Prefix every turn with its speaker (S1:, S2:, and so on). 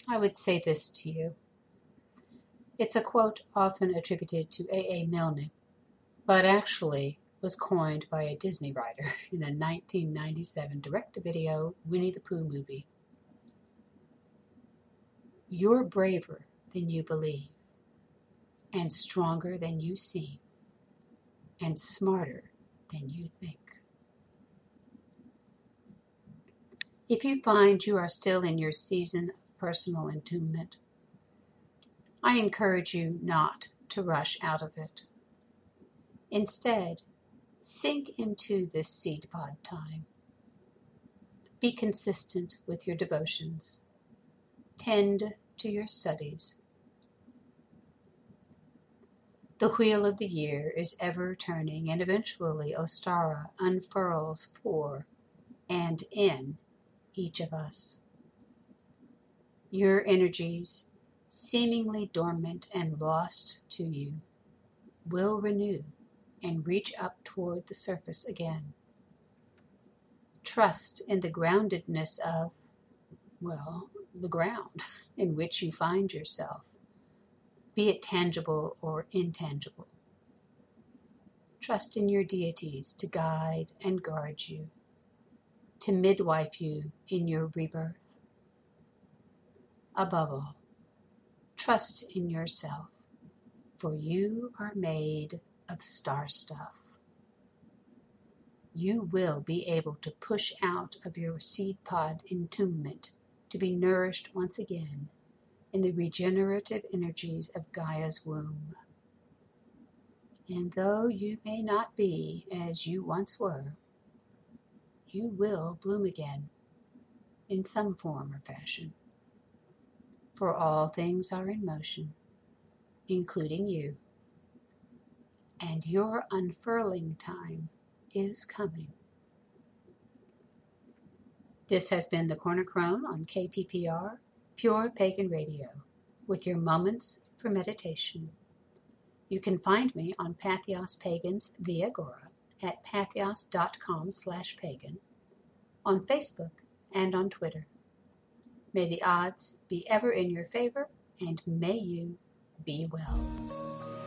S1: I would say this to you. It's a quote often attributed to A. Milne, but actually was coined by a Disney writer in a 1997 direct-to-video Winnie the Pooh movie. You're braver than you believe, and stronger than you seem, and smarter than you think. If you find you are still in your season of personal entombment, I encourage you not to rush out of it. Instead, sink into this seed pod time. Be consistent with your devotions. Tend to your studies. The wheel of the year is ever turning, and eventually Ostara unfurls for and in each of us. Your energies, seemingly dormant and lost to you, will renew and reach up toward the surface again. Trust in the groundedness of, the ground in which you find yourself, be it tangible or intangible. Trust in your deities to guide and guard you, to midwife you in your rebirth. Above all, trust in yourself, for you are made of star stuff. You will be able to push out of your seed pod entombment to be nourished once again in the regenerative energies of Gaia's womb. And though you may not be as you once were, you will bloom again in some form or fashion. For all things are in motion, including you, and your unfurling time is coming. This has been the Corner Crone on KPPR, Pure Pagan Radio, with your moments for meditation. You can find me on Patheos Pagans The Agora at patheos.com/pagan, on Facebook and on Twitter. May the odds be ever in your favor, and may you be well.